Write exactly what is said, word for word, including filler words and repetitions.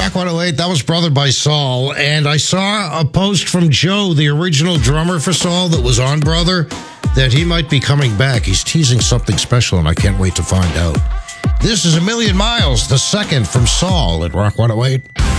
Rock one oh eight, that was Brother by Saul. And I saw a post from Joe, the original drummer for Saul that was on Brother, that he might be coming back. He's teasing something special, and I can't wait to find out. This is A Million Miles, the second from Saul at Rock one oh eight.